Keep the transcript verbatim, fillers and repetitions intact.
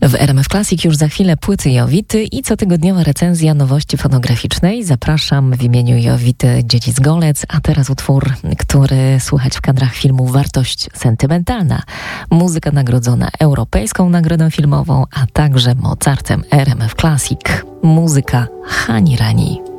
W R M F Classic już za chwilę płyty Jowity i cotygodniowa recenzja nowości fonograficznej. Zapraszam w imieniu Jowity Dziedzic-Golec, a teraz utwór, który słychać w kadrach filmu Wartość sentymentalna. Muzyka nagrodzona Europejską Nagrodą Filmową, a także Mozartem. R M F Classic. Muzyka Hani Rani.